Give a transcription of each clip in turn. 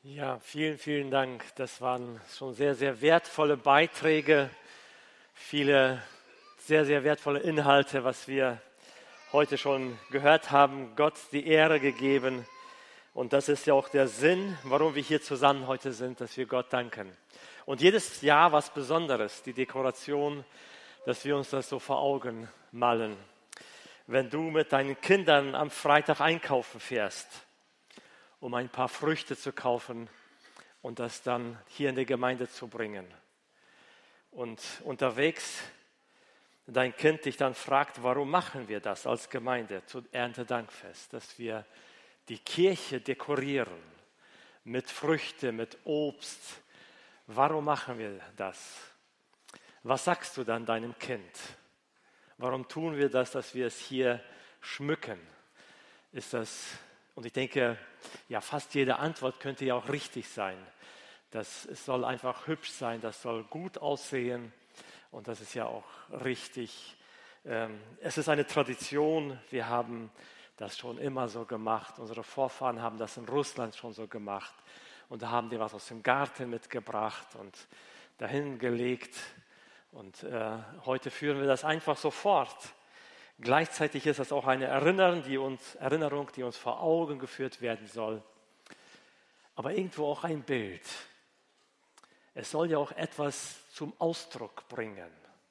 Ja, vielen, vielen Dank. Das waren schon sehr, sehr wertvolle Beiträge, viele sehr, sehr wertvolle Inhalte, was wir heute schon gehört haben. Gott die Ehre gegeben. Und das ist ja auch der Sinn, warum wir hier zusammen heute sind, dass wir Gott danken. Und jedes Jahr was Besonderes, die Dekoration, dass wir uns das so vor Augen malen. Wenn du mit deinen Kindern am Freitag einkaufen fährst, um ein paar Früchte zu kaufen und das dann hier in die Gemeinde zu bringen. Und unterwegs dein Kind dich dann fragt, warum machen wir das als Gemeinde zu Erntedankfest, dass wir die Kirche dekorieren mit Früchten, mit Obst. Warum machen wir das? Was sagst du dann deinem Kind? Warum tun wir das, dass wir es hier schmücken? Ist das... Und ich denke, ja, fast jede Antwort könnte ja auch richtig sein. Es soll einfach hübsch sein, das soll gut aussehen und das ist ja auch richtig. Es ist eine Tradition, wir haben das schon immer so gemacht. Unsere Vorfahren haben das in Russland schon so gemacht und da haben die was aus dem Garten mitgebracht und dahin gelegt und heute führen wir das einfach so fort. Gleichzeitig ist das auch eine Erinnerung, die uns vor Augen geführt werden soll. Aber irgendwo auch ein Bild. Es soll ja auch etwas zum Ausdruck bringen.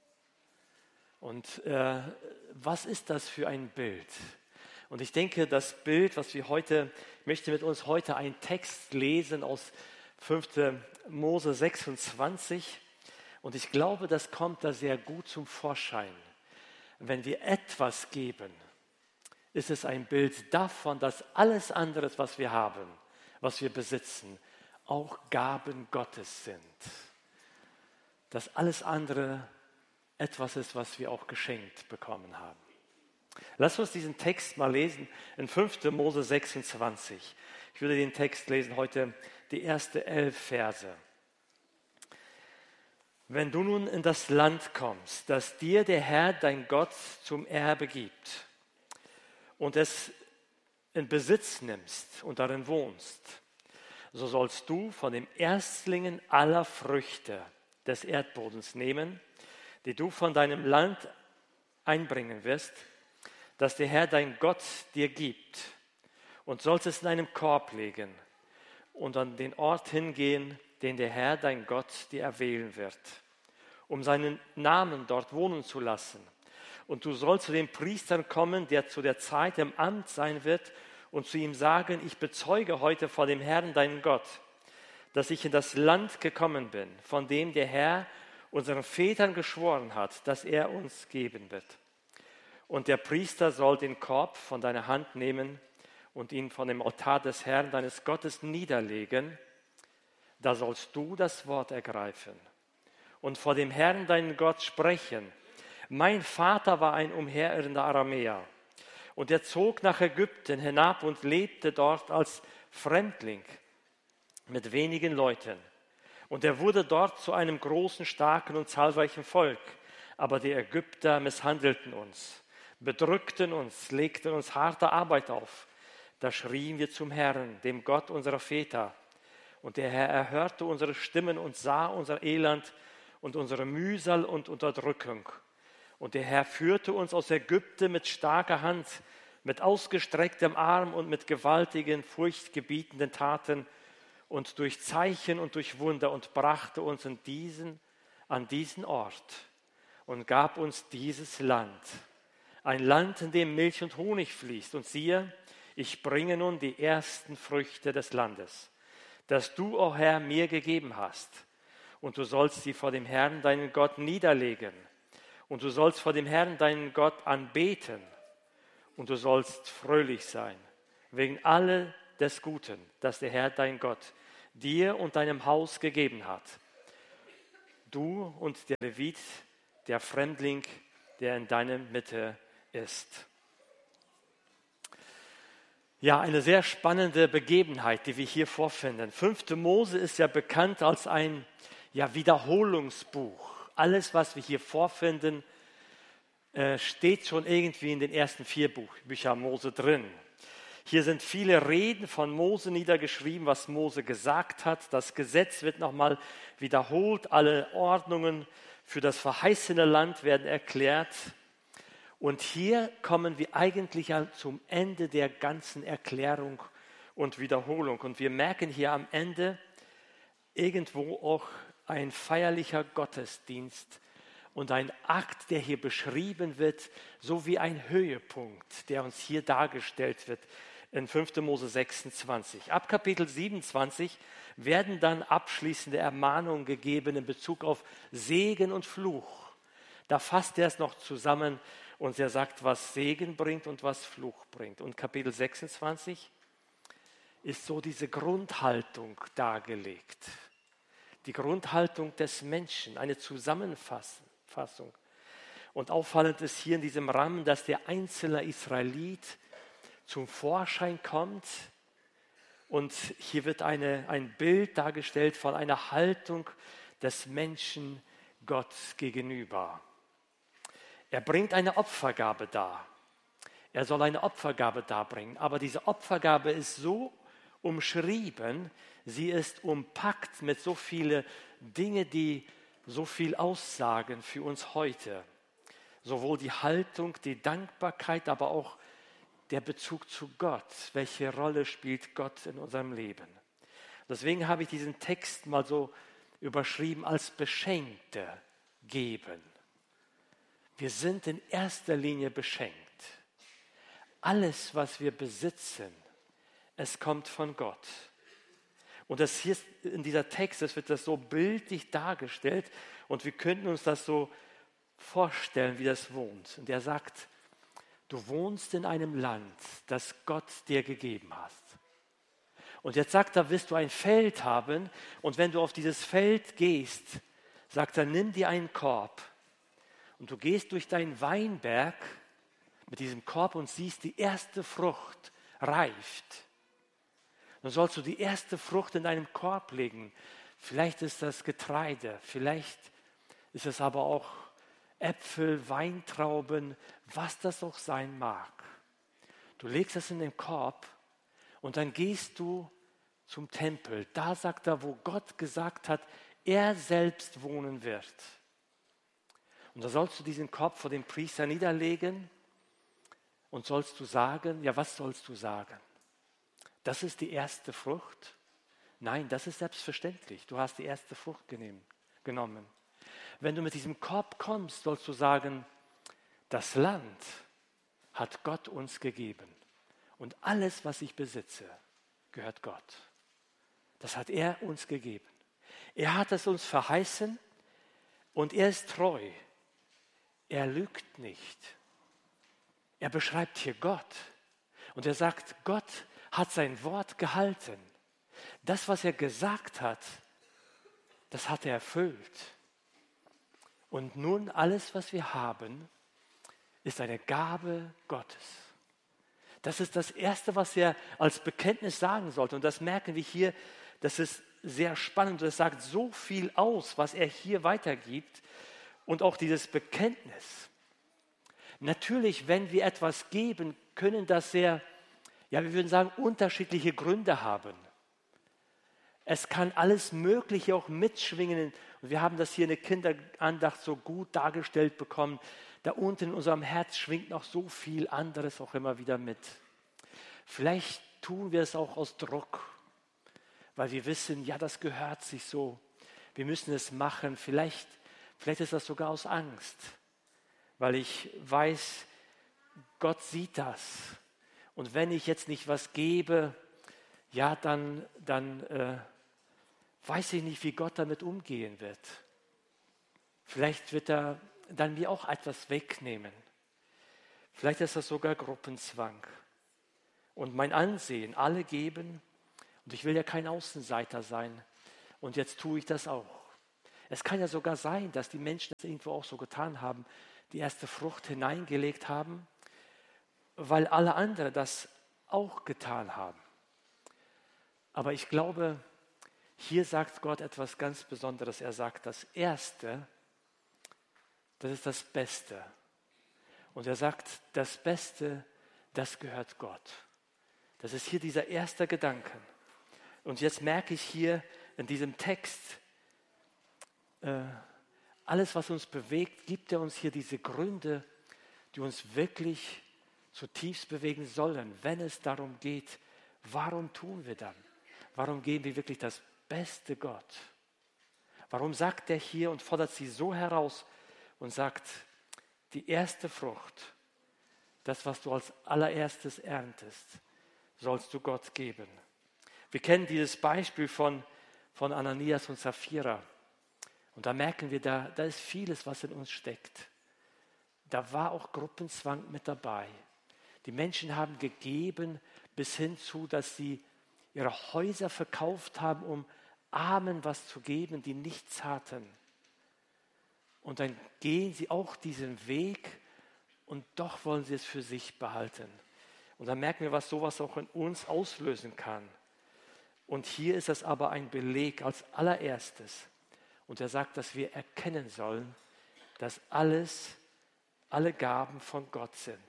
Und was ist das für ein Bild? Und ich denke, das Bild, ich möchte mit uns heute einen Text lesen aus 5. Mose 26. Und ich glaube, das kommt da sehr gut zum Vorschein. Wenn wir etwas geben, ist es ein Bild davon, dass alles andere, was wir haben, was wir besitzen, auch Gaben Gottes sind. Dass alles andere etwas ist, was wir auch geschenkt bekommen haben. Lass uns diesen Text mal lesen in 5. Mose 26. Ich würde den Text lesen heute, die ersten 11 Verse. Wenn du nun in das Land kommst, das dir der Herr, dein Gott, zum Erbe gibt und es in Besitz nimmst und darin wohnst, so sollst du von den Erstlingen aller Früchte des Erdbodens nehmen, die du von deinem Land einbringen wirst, das der Herr, dein Gott, dir gibt, und sollst es in einen Korb legen und an den Ort hingehen, den der Herr, dein Gott, dir erwählen wird, um seinen Namen dort wohnen zu lassen. Und du sollst zu dem Priester kommen, der zu der Zeit im Amt sein wird, und zu ihm sagen, ich bezeuge heute vor dem Herrn, deinen Gott, dass ich in das Land gekommen bin, von dem der Herr unseren Vätern geschworen hat, dass er uns geben wird. Und der Priester soll den Korb von deiner Hand nehmen und ihn von dem Altar des Herrn, deines Gottes, niederlegen. Da sollst du das Wort ergreifen und vor dem Herrn, deinen Gott, sprechen. Mein Vater war ein umherirrender Aramäer und er zog nach Ägypten hinab und lebte dort als Fremdling mit wenigen Leuten. Und er wurde dort zu einem großen, starken und zahlreichen Volk. Aber die Ägypter misshandelten uns, bedrückten uns, legten uns harte Arbeit auf. Da schrien wir zum Herrn, dem Gott unserer Väter. Und der Herr erhörte unsere Stimmen und sah unser Elend und unsere Mühsal und Unterdrückung. Und der Herr führte uns aus Ägypten mit starker Hand, mit ausgestrecktem Arm und mit gewaltigen, furchtgebietenden Taten und durch Zeichen und durch Wunder und brachte uns an diesen Ort und gab uns dieses Land. Ein Land, in dem Milch und Honig fließt. Und siehe, ich bringe nun die ersten Früchte des Landes, das du, o Herr, mir gegeben hast. Und du sollst sie vor dem Herrn, deinen Gott, niederlegen. Und du sollst vor dem Herrn, deinen Gott, anbeten. Und du sollst fröhlich sein, wegen all des Guten, das der Herr, dein Gott, dir und deinem Haus gegeben hat. Du und der Levit, der Fremdling, der in deiner Mitte ist. Ja, eine sehr spannende Begebenheit, die wir hier vorfinden. 5. Mose ist ja bekannt als ein Wiederholungsbuch. Alles, was wir hier vorfinden, steht schon irgendwie in den ersten 4 Büchern Mose drin. Hier sind viele Reden von Mose niedergeschrieben, was Mose gesagt hat. Das Gesetz wird nochmal wiederholt. Alle Ordnungen für das verheißene Land werden erklärt. Und hier kommen wir eigentlich zum Ende der ganzen Erklärung und Wiederholung. Und wir merken hier am Ende irgendwo auch ein feierlicher Gottesdienst und ein Akt, der hier beschrieben wird, so wie ein Höhepunkt, der uns hier dargestellt wird in 5. Mose 26. Ab Kapitel 27 werden dann abschließende Ermahnungen gegeben in Bezug auf Segen und Fluch. Da fasst er es noch zusammen und er sagt, was Segen bringt und was Fluch bringt. Und Kapitel 26 ist so diese Grundhaltung dargelegt. Die Grundhaltung des Menschen, eine Zusammenfassung. Und auffallend ist hier in diesem Rahmen, dass der einzelne Israelit zum Vorschein kommt. Und hier wird ein Bild dargestellt von einer Haltung des Menschen Gott gegenüber. Er bringt eine Opfergabe dar. Er soll eine Opfergabe darbringen. Aber diese Opfergabe ist so umschrieben, sie ist umpackt mit so vielen Dingen, die so viel aussagen für uns heute. Sowohl die Haltung, die Dankbarkeit, aber auch der Bezug zu Gott. Welche Rolle spielt Gott in unserem Leben? Deswegen habe ich diesen Text mal so überschrieben als Beschenkte geben. Wir sind in erster Linie beschenkt. Alles, was wir besitzen, es kommt von Gott. Und das hier in dieser Text, das wird das so bildlich dargestellt und wir könnten uns das so vorstellen, wie das wohnt. Und er sagt, du wohnst in einem Land, das Gott dir gegeben hast. Und jetzt sagt er, wirst du ein Feld haben und wenn du auf dieses Feld gehst, sagt er, nimm dir einen Korb und du gehst durch deinen Weinberg mit diesem Korb und siehst, die erste Frucht reift. Dann sollst du die erste Frucht in deinem Korb legen. Vielleicht ist das Getreide, vielleicht ist es aber auch Äpfel, Weintrauben, was das auch sein mag. Du legst es in den Korb und dann gehst du zum Tempel. Da sagt er, wo Gott gesagt hat, er selbst wohnen wird. Und da sollst du diesen Korb vor dem Priester niederlegen und sollst du sagen, ja, was sollst du sagen? Das ist die erste Frucht? Nein, das ist selbstverständlich. Du hast die erste Frucht genommen. Wenn du mit diesem Korb kommst, sollst du sagen, das Land hat Gott uns gegeben. Und alles, was ich besitze, gehört Gott. Das hat er uns gegeben. Er hat es uns verheißen und er ist treu. Er lügt nicht. Er beschreibt hier Gott. Und er sagt, Gott hat sein Wort gehalten. Das, was er gesagt hat, das hat er erfüllt. Und nun alles, was wir haben, ist eine Gabe Gottes. Das ist das Erste, was er als Bekenntnis sagen sollte. Und das merken wir hier, das ist sehr spannend. Das sagt so viel aus, was er hier weitergibt. Und auch dieses Bekenntnis. Natürlich, wenn wir etwas geben, können das sehr, ja, wir würden sagen, unterschiedliche Gründe haben. Es kann alles Mögliche auch mitschwingen. Und wir haben das hier in der Kinderandacht so gut dargestellt bekommen. Da unten in unserem Herz schwingt noch so viel anderes auch immer wieder mit. Vielleicht tun wir es auch aus Druck, weil wir wissen, ja, das gehört sich so. Wir müssen es machen. Vielleicht ist das sogar aus Angst, weil ich weiß, Gott sieht das. Und wenn ich jetzt nicht was gebe, ja, dann weiß ich nicht, wie Gott damit umgehen wird. Vielleicht wird er dann mir auch etwas wegnehmen. Vielleicht ist das sogar Gruppenzwang. Und mein Ansehen, alle geben, und ich will ja kein Außenseiter sein. Und jetzt tue ich das auch. Es kann ja sogar sein, dass die Menschen das irgendwo auch so getan haben, die erste Frucht hineingelegt haben, weil alle anderen das auch getan haben. Aber ich glaube, hier sagt Gott etwas ganz Besonderes. Er sagt, das Erste, das ist das Beste. Und er sagt, das Beste, das gehört Gott. Das ist hier dieser erste Gedanke. Und jetzt merke ich hier in diesem Text, alles, was uns bewegt, gibt er uns hier diese Gründe, die uns wirklich zutiefst bewegen sollen, wenn es darum geht, warum tun wir dann? Warum geben wir wirklich das Beste Gott? Warum sagt er hier und fordert sie so heraus und sagt, die erste Frucht, das, was du als allererstes erntest, sollst du Gott geben. Wir kennen dieses Beispiel von Ananias und Sapphira. Und da merken wir, da ist vieles, was in uns steckt. Da war auch Gruppenzwang mit dabei. Die Menschen haben gegeben bis hin zu, dass sie ihre Häuser verkauft haben, um Armen was zu geben, die nichts hatten. Und dann gehen sie auch diesen Weg und doch wollen sie es für sich behalten. Und dann merken wir, was sowas auch in uns auslösen kann. Und hier ist es aber ein Beleg als allererstes. Und er sagt, dass wir erkennen sollen, dass alle Gaben von Gott sind.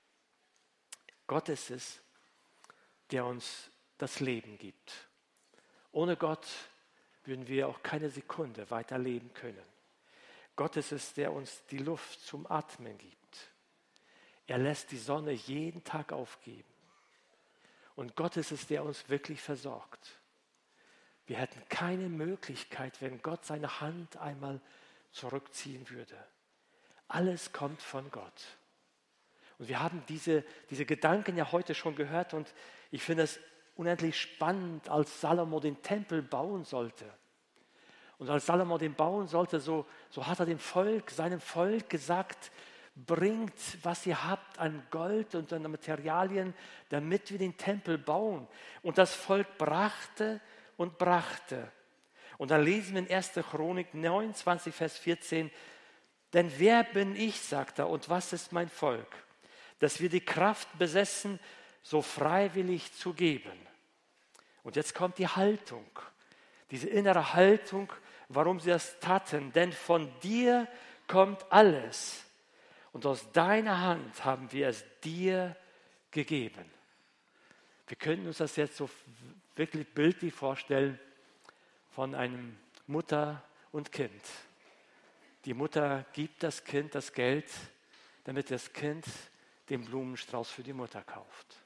Gott ist es, der uns das Leben gibt. Ohne Gott würden wir auch keine Sekunde weiter leben können. Gott ist es, der uns die Luft zum Atmen gibt. Er lässt die Sonne jeden Tag aufgeben. Und Gott ist es, der uns wirklich versorgt. Wir hätten keine Möglichkeit, wenn Gott seine Hand einmal zurückziehen würde. Alles kommt von Gott. Und wir haben diese Gedanken ja heute schon gehört und ich finde es unendlich spannend, als Salomo den Tempel bauen sollte. Und als Salomo den bauen sollte, so hat er seinem Volk gesagt, bringt, was ihr habt an Gold und an Materialien, damit wir den Tempel bauen. Und das Volk brachte und brachte. Und dann lesen wir in 1. Chronik 29, Vers 14, denn wer bin ich, sagt er, und was ist mein Volk, dass wir die Kraft besessen, so freiwillig zu geben. Und jetzt kommt die Haltung, diese innere Haltung, warum sie das taten. Denn von dir kommt alles und aus deiner Hand haben wir es dir gegeben. Wir können uns das jetzt so wirklich bildlich vorstellen von einem Mutter und Kind. Die Mutter gibt das Kind das Geld, damit das Kind den Blumenstrauß für die Mutter kauft.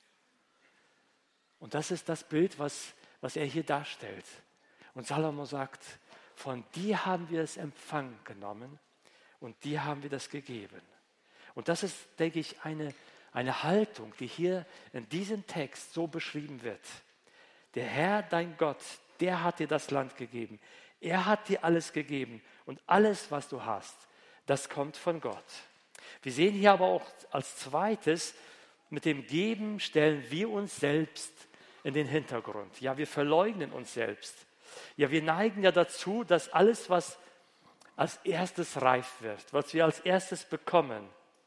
Und das ist das Bild, was er hier darstellt. Und Salomo sagt, von dir haben wir es Empfang genommen und dir haben wir das gegeben. Und das ist, denke ich, eine Haltung, die hier in diesem Text so beschrieben wird. Der Herr, dein Gott, der hat dir das Land gegeben. Er hat dir alles gegeben und alles, was du hast, das kommt von Gott. Wir sehen hier aber auch als zweites, mit dem Geben stellen wir uns selbst in den Hintergrund. Ja, wir verleugnen uns selbst. Ja, wir neigen ja dazu, dass alles, was als erstes reif wird, was wir als erstes bekommen,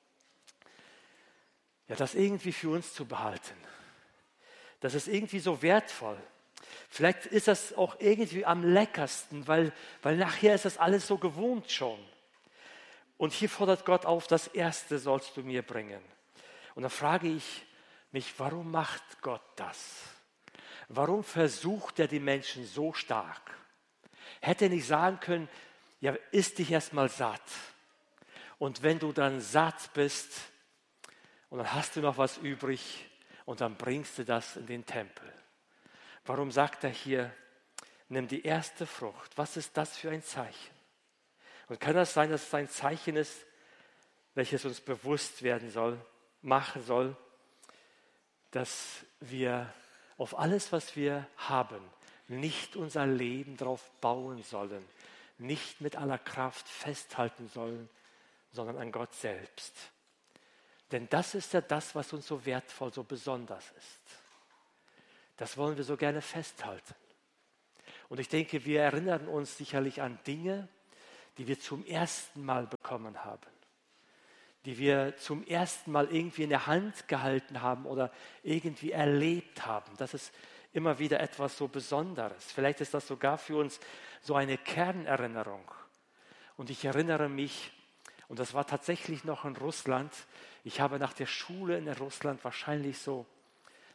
ja, das irgendwie für uns zu behalten. Das ist irgendwie so wertvoll. Vielleicht ist das auch irgendwie am leckersten, weil nachher ist das alles so gewohnt schon. Und hier fordert Gott auf, das Erste sollst du mir bringen. Und dann frage ich mich, warum macht Gott das? Warum versucht er die Menschen so stark? Hätte er nicht sagen können, ja, iss dich erstmal satt. Und wenn du dann satt bist und dann hast du noch was übrig und dann bringst du das in den Tempel. Warum sagt er hier, nimm die erste Frucht? Was ist das für ein Zeichen? Und kann das sein, dass es ein Zeichen ist, welches uns bewusst werden soll, machen soll, dass wir auf alles, was wir haben, nicht unser Leben darauf bauen sollen, nicht mit aller Kraft festhalten sollen, sondern an Gott selbst. Denn das ist ja das, was uns so wertvoll, so besonders ist. Das wollen wir so gerne festhalten. Und ich denke, wir erinnern uns sicherlich an Dinge, die wir zum ersten Mal bekommen haben, die wir zum ersten Mal irgendwie in der Hand gehalten haben oder irgendwie erlebt haben. Das ist immer wieder etwas so Besonderes. Vielleicht ist das sogar für uns so eine Kernerinnerung. Und ich erinnere mich, und das war tatsächlich noch in Russland, ich habe nach der Schule in Russland wahrscheinlich so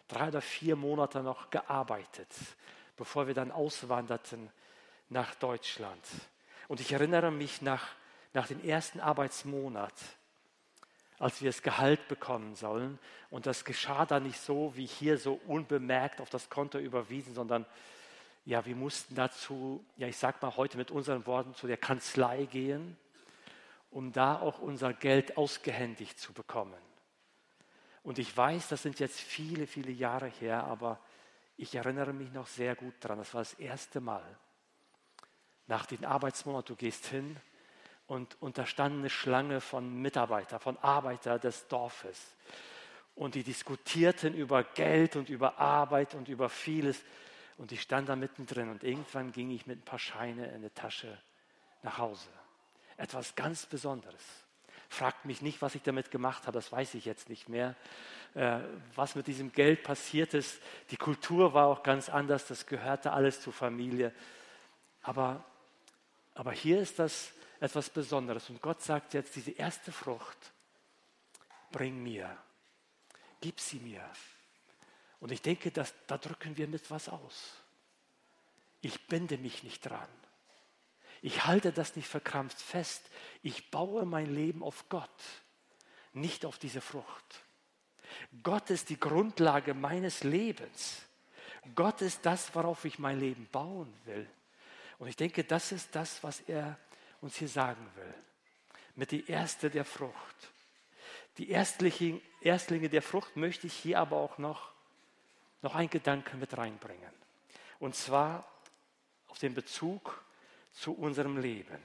3 oder 4 Monate noch gearbeitet, bevor wir dann auswanderten nach Deutschland. Und ich erinnere mich nach dem ersten Arbeitsmonat, als wir das Gehalt bekommen sollen. Und das geschah dann nicht so, wie hier so unbemerkt auf das Konto überwiesen, sondern ja, wir mussten dazu, ja, ich sag mal heute mit unseren Worten, zu der Kanzlei gehen, um da auch unser Geld ausgehändigt zu bekommen. Und ich weiß, das sind jetzt viele, viele Jahre her, aber ich erinnere mich noch sehr gut daran. Das war das erste Mal. Nach den Arbeitsmonaten, du gehst hin und da stand eine Schlange von Mitarbeitern, von Arbeitern des Dorfes. Und die diskutierten über Geld und über Arbeit und über vieles. Und ich stand da mittendrin und irgendwann ging ich mit ein paar Scheine in der Tasche nach Hause. Etwas ganz Besonderes. Fragt mich nicht, was ich damit gemacht habe, das weiß ich jetzt nicht mehr. Was mit diesem Geld passiert ist, die Kultur war auch ganz anders, das gehörte alles zur Familie. Aber hier ist das etwas Besonderes. Und Gott sagt jetzt, diese erste Frucht, bring mir, gib sie mir. Und ich denke, da drücken wir mit was aus. Ich binde mich nicht dran. Ich halte das nicht verkrampft fest. Ich baue mein Leben auf Gott, nicht auf diese Frucht. Gott ist die Grundlage meines Lebens. Gott ist das, worauf ich mein Leben bauen will. Und ich denke, das ist das, was er uns hier sagen will. Mit die erste der Frucht. Die Erstlinge der Frucht möchte ich hier aber auch noch einen Gedanken mit reinbringen. Und zwar auf den Bezug zu unserem Leben.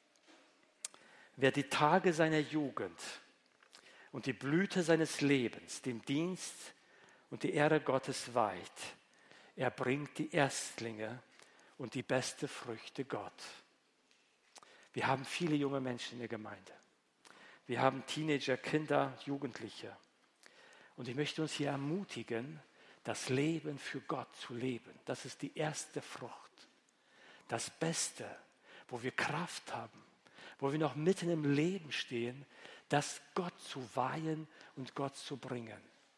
Wer die Tage seiner Jugend und die Blüte seines Lebens dem Dienst und die Ehre Gottes weiht, er bringt die Erstlinge und die beste Früchte Gott. Wir haben viele junge Menschen in der Gemeinde. Wir haben Teenager, Kinder, Jugendliche. Und ich möchte uns hier ermutigen, das Leben für Gott zu leben. Das ist die erste Frucht. Das Beste, wo wir Kraft haben, wo wir noch mitten im Leben stehen, das Gott zu weihen und Gott zu bringen.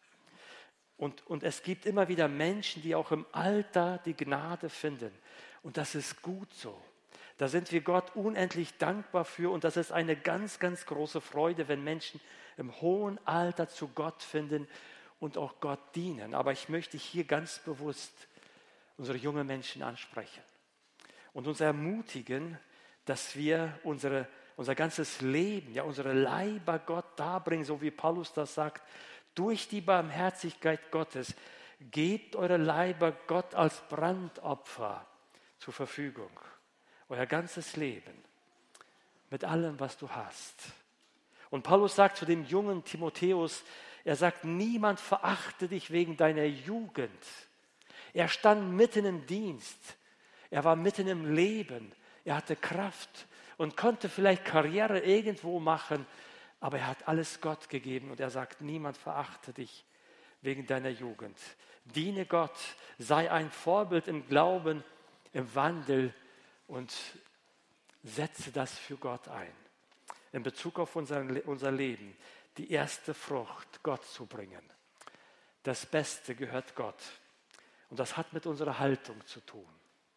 Und es gibt immer wieder Menschen, die auch im Alter die Gnade finden. Und das ist gut so. Da sind wir Gott unendlich dankbar für. Und das ist eine ganz, ganz große Freude, wenn Menschen im hohen Alter zu Gott finden und auch Gott dienen. Aber ich möchte hier ganz bewusst unsere jungen Menschen ansprechen und uns ermutigen, dass wir unser ganzes Leben, ja unsere Leiber Gott darbringen, so wie Paulus das sagt, durch die Barmherzigkeit Gottes. Gebt eure Leiber Gott als Brandopfer zur Verfügung. Euer ganzes Leben mit allem, was du hast. Und Paulus sagt zu dem jungen Timotheus, er sagt, niemand verachte dich wegen deiner Jugend. Er stand mitten im Dienst. Er war mitten im Leben. Er hatte Kraft und konnte vielleicht Karriere irgendwo machen, aber er hat alles Gott gegeben und er sagt, niemand verachte dich wegen deiner Jugend. Diene Gott, sei ein Vorbild im Glauben, im Wandel und setze das für Gott ein. In Bezug auf unser Leben, die erste Frucht Gott zu bringen. Das Beste gehört Gott. Und das hat mit unserer Haltung zu tun.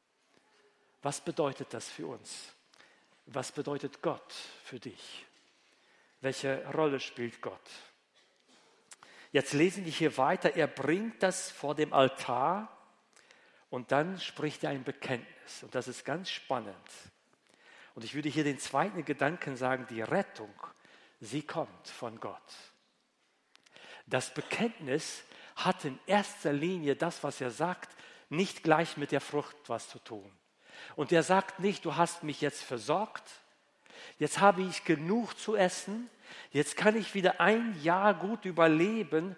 Was bedeutet das für uns? Was bedeutet Gott für dich? Welche Rolle spielt Gott? Jetzt lesen wir hier weiter, er bringt das vor dem Altar und dann spricht er ein Bekenntnis. Und das ist ganz spannend. Und ich würde hier den zweiten Gedanken sagen, die Rettung, sie kommt von Gott. Das Bekenntnis hat in erster Linie das, was er sagt, nicht gleich mit der Frucht was zu tun. Und er sagt nicht, du hast mich jetzt versorgt, jetzt habe ich genug zu essen, jetzt kann ich wieder ein Jahr gut überleben.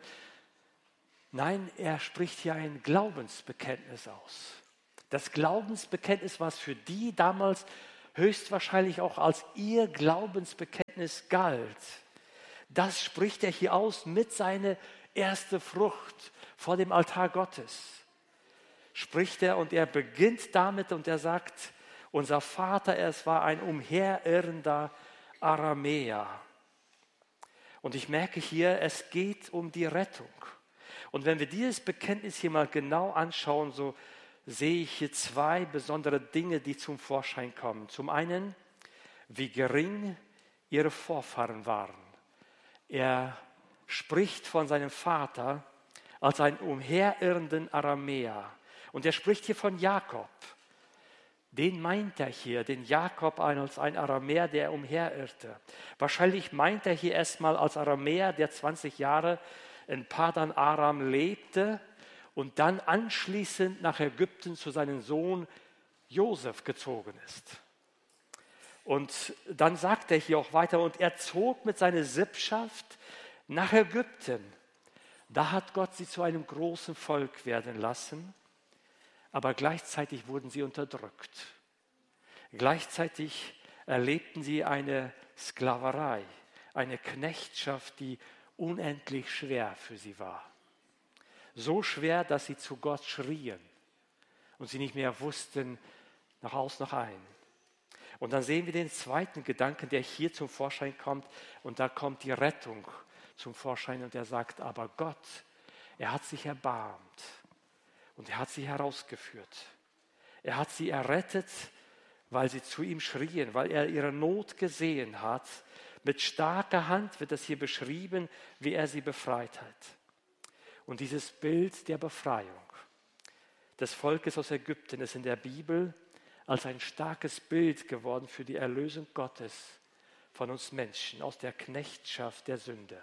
Nein, er spricht hier ein Glaubensbekenntnis aus. Das Glaubensbekenntnis, was für die damals höchstwahrscheinlich auch als ihr Glaubensbekenntnis galt, das spricht er hier aus mit seiner ersten Frucht vor dem Altar Gottes. Spricht er und er beginnt damit und er sagt, unser Vater, es war ein umherirrender Aramäer. Und ich merke hier, es geht um die Rettung. Und wenn wir dieses Bekenntnis hier mal genau anschauen, so sehe ich hier zwei besondere Dinge, die zum Vorschein kommen. Zum einen, wie gering ihre Vorfahren waren. Er spricht von seinem Vater als einen umherirrenden Aramäer. Und er spricht hier von Jakob. Den meint er hier, den Jakob als ein Aramäer, der umherirrte. Wahrscheinlich meint er hier erstmal als Aramäer, der 20 Jahre in Padan Aram lebte und dann anschließend nach Ägypten zu seinem Sohn Josef gezogen ist. Und dann sagt er hier auch weiter, und er zog mit seiner Sippschaft nach Ägypten. Da hat Gott sie zu einem großen Volk werden lassen, aber gleichzeitig wurden sie unterdrückt. Gleichzeitig erlebten sie eine Sklaverei, eine Knechtschaft, die unendlich schwer für sie war. So schwer, dass sie zu Gott schrien und sie nicht mehr wussten, nach aus, nach ein. Und dann sehen wir den zweiten Gedanken, der hier zum Vorschein kommt, und da kommt die Rettung zum Vorschein, und er sagt, aber Gott, er hat sich erbarmt und er hat sie herausgeführt. Er hat sie errettet, weil sie zu ihm schrien, weil er ihre Not gesehen hat. Mit starker Hand wird das hier beschrieben, wie er sie befreit hat. Und dieses Bild der Befreiung des Volkes aus Ägypten ist in der Bibel als ein starkes Bild geworden für die Erlösung Gottes von uns Menschen aus der Knechtschaft der Sünde.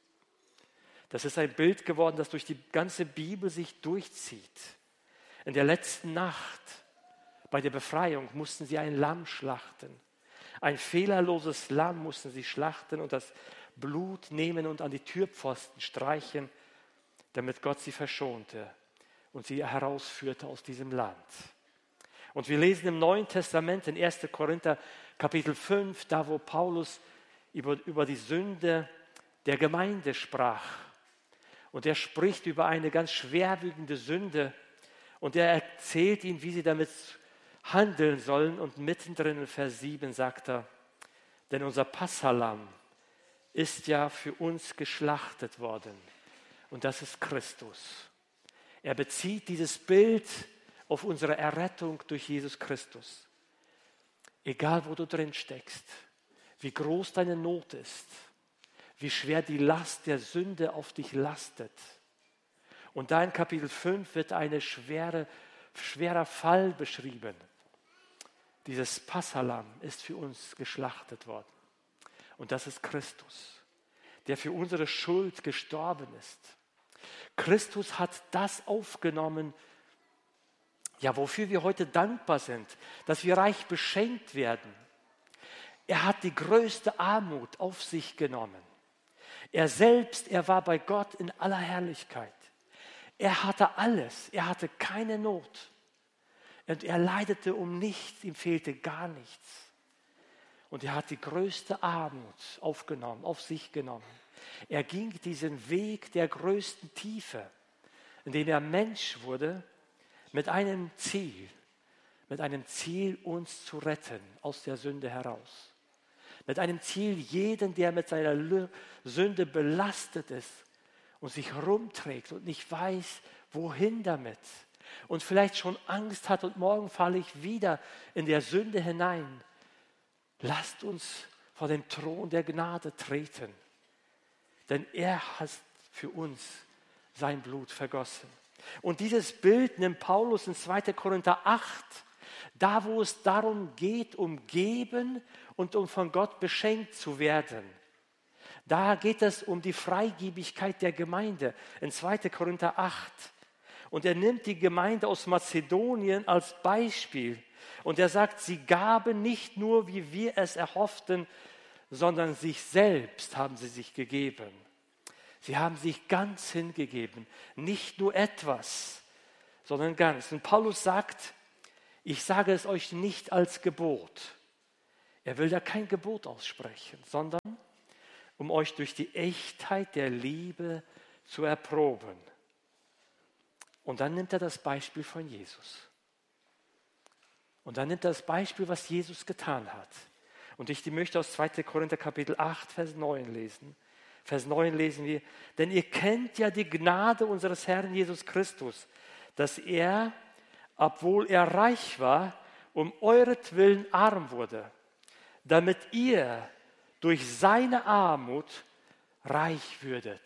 Das ist ein Bild geworden, das durch die ganze Bibel sich durchzieht. In der letzten Nacht bei der Befreiung mussten sie ein Lamm schlachten. Ein fehlerloses Lamm mussten sie schlachten und das Blut nehmen und an die Türpfosten streichen, damit Gott sie verschonte und sie herausführte aus diesem Land. Und wir lesen im Neuen Testament in 1. Korinther Kapitel 5, da wo Paulus über die Sünde der Gemeinde sprach. Und er spricht über eine ganz schwerwiegende Sünde und er erzählt ihnen, wie sie damit handeln sollen. Und mittendrin in Vers 7 sagt er, denn unser Passahlamm ist ja für uns geschlachtet worden und das ist Christus. Er bezieht dieses Bild auf unsere Errettung durch Jesus Christus. Egal, wo du drin steckst, wie groß deine Not ist, wie schwer die Last der Sünde auf dich lastet. Und da in Kapitel 5 wird ein schwerer Fall beschrieben. Dieses Passahlamm ist für uns geschlachtet worden. Und das ist Christus, der für unsere Schuld gestorben ist. Christus hat das aufgenommen, ja, wofür wir heute dankbar sind, dass wir reich beschenkt werden. Er hat die größte Armut auf sich genommen. Er selbst, er war bei Gott in aller Herrlichkeit. Er hatte alles, er hatte keine Not. Und er leidete um nichts, ihm fehlte gar nichts. Und er hat die größte Armut aufgenommen, auf sich genommen. Er ging diesen Weg der größten Tiefe, indem er Mensch wurde, mit einem Ziel, uns zu retten aus der Sünde heraus. Mit einem Ziel, jeden, der mit seiner Sünde belastet ist und sich rumträgt und nicht weiß, wohin damit. Und vielleicht schon Angst hat und morgen falle ich wieder in der Sünde hinein. Lasst uns vor den Thron der Gnade treten. Denn er hat für uns sein Blut vergossen. Und dieses Bild nimmt Paulus in 2. Korinther 8, da wo es darum geht, um Geben und um von Gott beschenkt zu werden. Da geht es um die Freigebigkeit der Gemeinde in 2. Korinther 8. Und er nimmt die Gemeinde aus Mazedonien als Beispiel. Und er sagt, sie gaben nicht nur, wie wir es erhofften, sondern sich selbst haben sie sich gegeben. Sie haben sich ganz hingegeben, nicht nur etwas, sondern ganz. Und Paulus sagt, ich sage es euch nicht als Gebot. Er will da kein Gebot aussprechen, sondern um euch durch die Echtheit der Liebe zu erproben. Und dann nimmt er das Beispiel von Jesus. Und dann nimmt er das Beispiel, was Jesus getan hat. Und ich möchte aus 2. Korinther Kapitel 8, Vers 9 lesen. Vers 9 lesen wir, denn ihr kennt ja die Gnade unseres Herrn Jesus Christus, dass er, obwohl er reich war, um euretwillen arm wurde, damit ihr durch seine Armut reich würdet.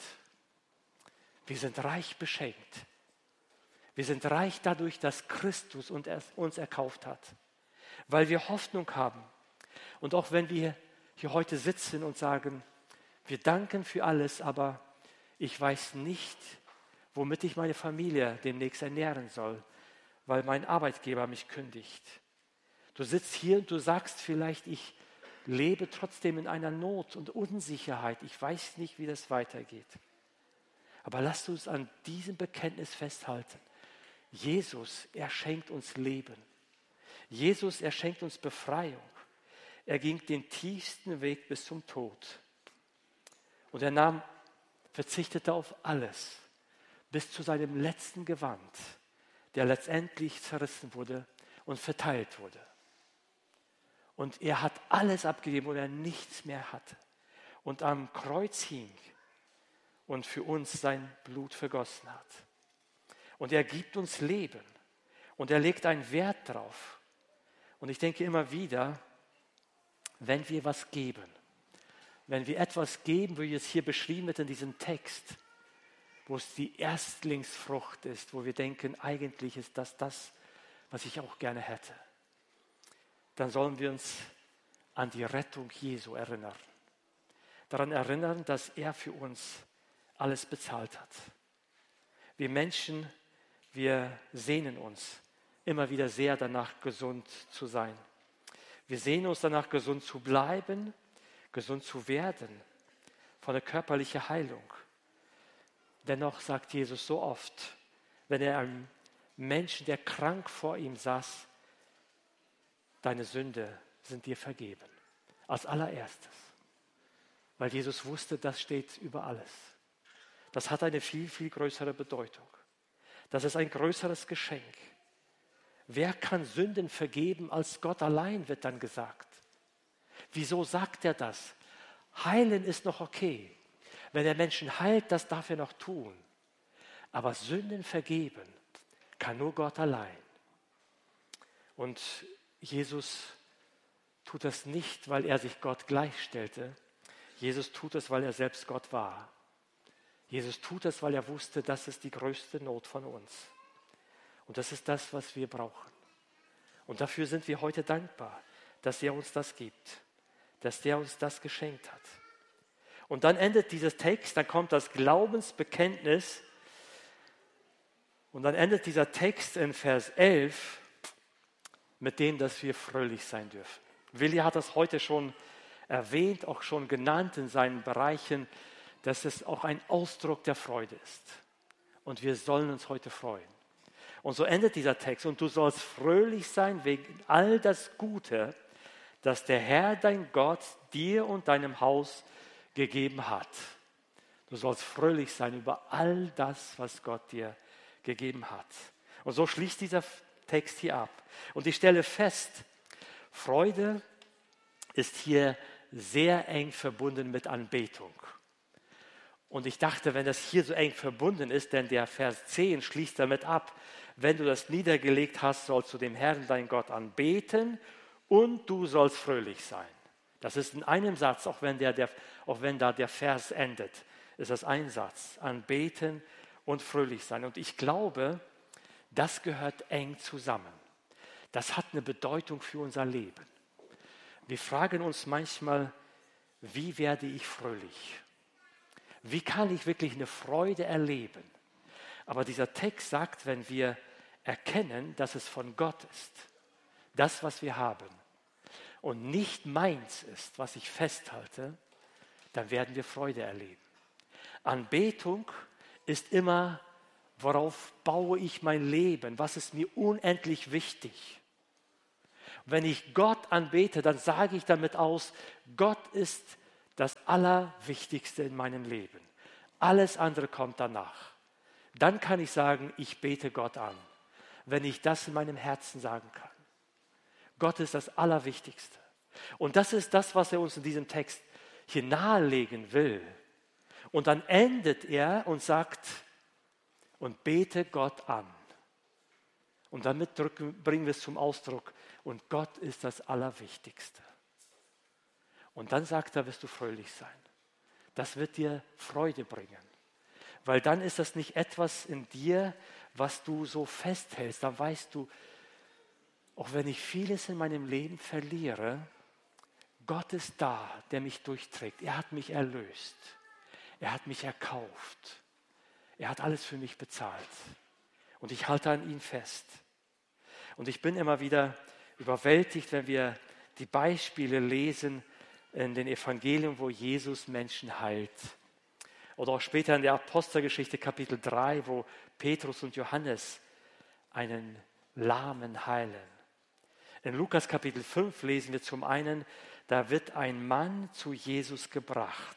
Wir sind reich beschenkt. Wir sind reich dadurch, dass Christus uns erkauft hat, weil wir Hoffnung haben. Und auch wenn wir hier heute sitzen und sagen, wir danken für alles, aber ich weiß nicht, womit ich meine Familie demnächst ernähren soll, weil mein Arbeitgeber mich kündigt. Du sitzt hier und du sagst vielleicht, ich lebe trotzdem in einer Not und Unsicherheit. Ich weiß nicht, wie das weitergeht. Aber lasst uns an diesem Bekenntnis festhalten. Jesus, er schenkt uns Leben. Jesus, er schenkt uns Befreiung. Er ging den tiefsten Weg bis zum Tod. Und er verzichtete auf alles, bis zu seinem letzten Gewand, der letztendlich zerrissen wurde und verteilt wurde. Und er hat alles abgegeben, wo er nichts mehr hatte. Und am Kreuz hing und für uns sein Blut vergossen hat. Und er gibt uns Leben. Und er legt einen Wert drauf. Und ich denke immer wieder, wenn wir was geben, wenn wir etwas geben, wie es hier beschrieben wird in diesem Text, wo es die Erstlingsfrucht ist, wo wir denken, eigentlich ist das, was ich auch gerne hätte, dann sollen wir uns an die Rettung Jesu erinnern. Daran erinnern, dass er für uns alles bezahlt hat. Wir Menschen, wir sehnen uns immer wieder sehr danach, gesund zu sein. Wir sehnen uns danach, gesund zu bleiben, gesund zu werden, von der körperlichen Heilung. Dennoch sagt Jesus so oft, wenn er einem Menschen, der krank vor ihm saß, deine Sünde sind dir vergeben. Als allererstes. Weil Jesus wusste, das steht über alles. Das hat eine viel, viel größere Bedeutung. Das ist ein größeres Geschenk. Wer kann Sünden vergeben als Gott allein, wird dann gesagt. Wieso sagt er das? Heilen ist noch okay. Wenn er Menschen heilt, das darf er noch tun. Aber Sünden vergeben kann nur Gott allein. Und Jesus tut das nicht, weil er sich Gott gleichstellte. Jesus tut es, weil er selbst Gott war. Jesus tut es, weil er wusste, das ist die größte Not von uns. Und das ist das, was wir brauchen. Und dafür sind wir heute dankbar, dass er uns das gibt, dass er uns das geschenkt hat. Und dann endet dieser Text, dann kommt das Glaubensbekenntnis. Und dann endet dieser Text in Vers 11 mit dem, dass wir fröhlich sein dürfen. Willi hat das heute schon erwähnt, auch schon genannt in seinen Bereichen, dass es auch ein Ausdruck der Freude ist. Und wir sollen uns heute freuen. Und so endet dieser Text. Und du sollst fröhlich sein wegen all das Gute, das der Herr, dein Gott, dir und deinem Haus gegeben hat. Du sollst fröhlich sein über all das, was Gott dir gegeben hat. Und so schließt dieser Text hier ab. Und ich stelle fest, Freude ist hier sehr eng verbunden mit Anbetung. Und ich dachte, wenn das hier so eng verbunden ist, denn der Vers 10 schließt damit ab, wenn du das niedergelegt hast, sollst du dem Herrn, dein Gott, anbeten und du sollst fröhlich sein. Das ist in einem Satz, auch wenn da der Vers endet, ist das ein Satz. Anbeten und fröhlich sein. Und ich glaube, das gehört eng zusammen. Das hat eine Bedeutung für unser Leben. Wir fragen uns manchmal, wie werde ich fröhlich? Wie kann ich wirklich eine Freude erleben? Aber dieser Text sagt, wenn wir erkennen, dass es von Gott ist, das, was wir haben, und nicht meins ist, was ich festhalte, dann werden wir Freude erleben. Anbetung ist immer, worauf baue ich mein Leben? Was ist mir unendlich wichtig? Wenn ich Gott anbete, dann sage ich damit aus, Gott ist das Allerwichtigste in meinem Leben. Alles andere kommt danach. Dann kann ich sagen, ich bete Gott an, wenn ich das in meinem Herzen sagen kann. Gott ist das Allerwichtigste. Und das ist das, was er uns in diesem Text hier nahelegen will. Und dann endet er und sagt, und bete Gott an. Und damit bringen wir es zum Ausdruck, und Gott ist das Allerwichtigste. Und dann sagt er, wirst du fröhlich sein. Das wird dir Freude bringen. Weil dann ist das nicht etwas in dir, was du so festhältst. Dann weißt du, auch wenn ich vieles in meinem Leben verliere, Gott ist da, der mich durchträgt. Er hat mich erlöst. Er hat mich erkauft. Er hat alles für mich bezahlt. Und ich halte an ihn fest. Und ich bin immer wieder überwältigt, wenn wir die Beispiele lesen in den Evangelien, wo Jesus Menschen heilt. Oder auch später in der Apostelgeschichte Kapitel 3, wo Petrus und Johannes einen Lahmen heilen. In Lukas Kapitel 5 lesen wir zum einen, da wird ein Mann zu Jesus gebracht.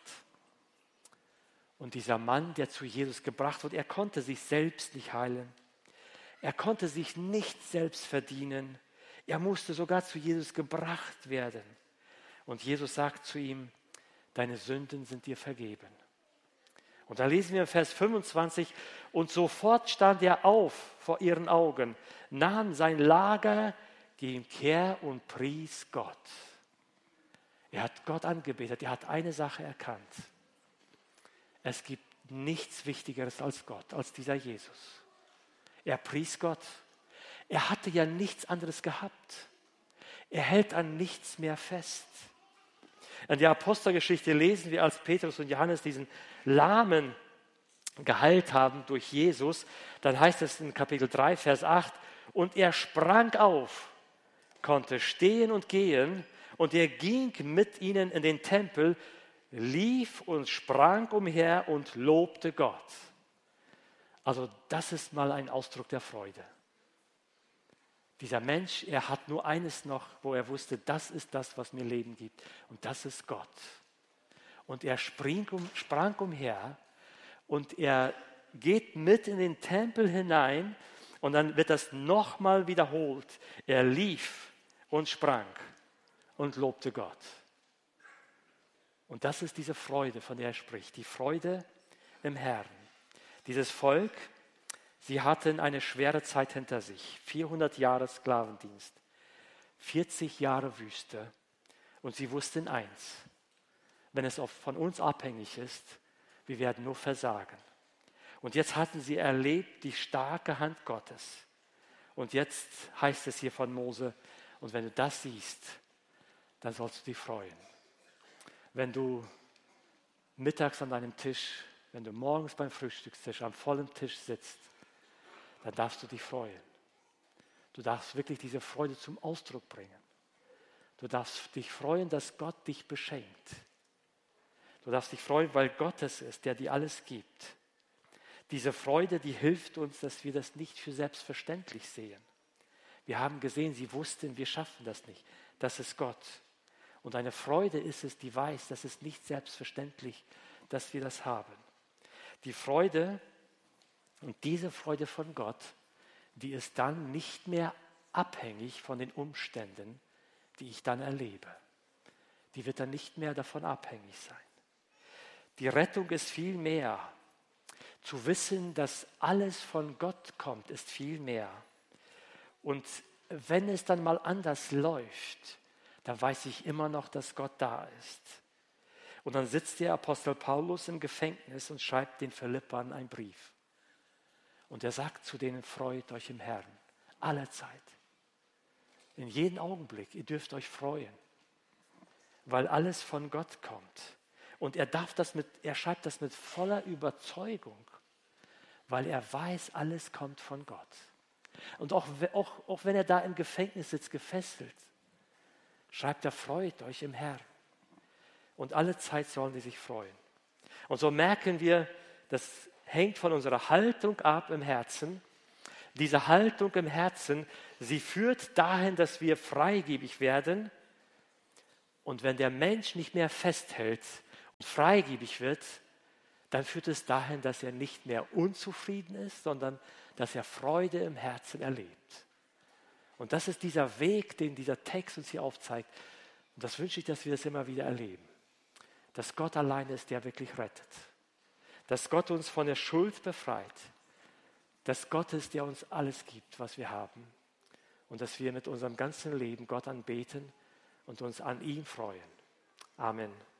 Und dieser Mann, der zu Jesus gebracht wird, er konnte sich selbst nicht heilen. Er konnte sich nicht selbst verdienen. Er musste sogar zu Jesus gebracht werden. Und Jesus sagt zu ihm, deine Sünden sind dir vergeben. Und da lesen wir im Vers 25, und sofort stand er auf vor ihren Augen, nahm sein Lager, ging her und pries Gott. Er hat Gott angebetet, er hat eine Sache erkannt. Es gibt nichts Wichtigeres als Gott, als dieser Jesus. Er pries Gott. Er hatte ja nichts anderes gehabt. Er hält an nichts mehr fest. In der Apostelgeschichte lesen wir, als Petrus und Johannes diesen Lahmen geheilt haben durch Jesus, dann heißt es in Kapitel 3, Vers 8, und er sprang auf, konnte stehen und gehen, und er ging mit ihnen in den Tempel, lief und sprang umher und lobte Gott. Also das ist mal ein Ausdruck der Freude. Dieser Mensch, er hat nur eines noch, wo er wusste, das ist das, was mir Leben gibt. Und das ist Gott. Und er sprang umher und er geht mit in den Tempel hinein und dann wird das nochmal wiederholt. Er lief und sprang und lobte Gott. Und das ist diese Freude, von der er spricht. Die Freude im Herrn. Dieses Volk, sie hatten eine schwere Zeit hinter sich. 400 Jahre Sklavendienst, 40 Jahre Wüste. Und sie wussten eins, wenn es von uns abhängig ist, wir werden nur versagen. Und jetzt hatten sie erlebt die starke Hand Gottes. Und jetzt heißt es hier von Mose, und wenn du das siehst, dann sollst du dich freuen. Wenn du mittags an deinem Tisch, wenn du morgens beim Frühstückstisch am vollen Tisch sitzt, dann darfst du dich freuen. Du darfst wirklich diese Freude zum Ausdruck bringen. Du darfst dich freuen, dass Gott dich beschenkt. Du darfst dich freuen, weil Gott es ist, der dir alles gibt. Diese Freude, die hilft uns, dass wir das nicht für selbstverständlich sehen. Wir haben gesehen, sie wussten, wir schaffen das nicht. Das ist Gott. Und eine Freude ist es, die weiß, das ist nicht selbstverständlich, dass wir das haben. Die Freude und diese Freude von Gott, die ist dann nicht mehr abhängig von den Umständen, die ich dann erlebe. Die wird dann nicht mehr davon abhängig sein. Die Rettung ist viel mehr. Zu wissen, dass alles von Gott kommt, ist viel mehr. Und wenn es dann mal anders läuft, dann weiß ich immer noch, dass Gott da ist. Und dann sitzt der Apostel Paulus im Gefängnis und schreibt den Philippern einen Brief. Und er sagt zu denen, freut euch im Herrn, alle Zeit. In jedem Augenblick, ihr dürft euch freuen, weil alles von Gott kommt. Und er schreibt das mit voller Überzeugung, weil er weiß, alles kommt von Gott. Und auch wenn er da im Gefängnis sitzt, gefesselt, schreibt er, freut euch im Herrn. Und alle Zeit sollen sie sich freuen. Und so merken wir, das hängt von unserer Haltung ab im Herzen. Diese Haltung im Herzen, sie führt dahin, dass wir freigebig werden. Und wenn der Mensch nicht mehr festhält und freigebig wird, dann führt es dahin, dass er nicht mehr unzufrieden ist, sondern dass er Freude im Herzen erlebt. Und das ist dieser Weg, den dieser Text uns hier aufzeigt. Und das wünsche ich, dass wir das immer wieder erleben. Dass Gott allein ist, der wirklich rettet. dass Gott uns von der Schuld befreit, dass Gott ist, der uns alles gibt, was wir haben und dass wir mit unserem ganzen Leben Gott anbeten und uns an ihm freuen. Amen.